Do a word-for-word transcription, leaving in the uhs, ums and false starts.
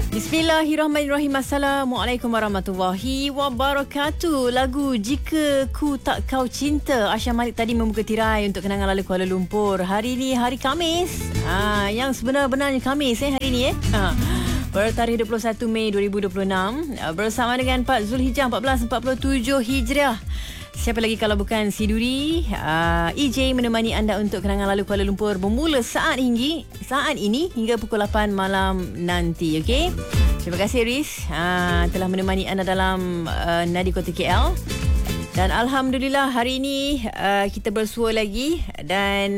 Bismillahirrahmanirrahim. Assalamualaikum warahmatullahi wabarakatuh. Lagu Jika Ku Tak Kau Cinta, Asha Malik tadi membuka tirai untuk kenangan lalu Kuala Lumpur. Hari ni hari Khamis. Ha, yang sebenar-benarnya Khamis eh hari ni eh. Ha. Bertarikh dua puluh satu Mei dua ribu dua puluh enam bersama dengan empat Zulhijjah empat belas empat puluh tujuh Hijriah. Siapa lagi kalau bukan si Duri, uh, E J menemani anda untuk kenangan lalu Kuala Lumpur bermula saat hingga saat ini hingga pukul lapan malam nanti, okey? Terima kasih Riz uh, telah menemani anda dalam uh, Nadi Kota K L. Dan alhamdulillah hari ini uh, kita bersua lagi dan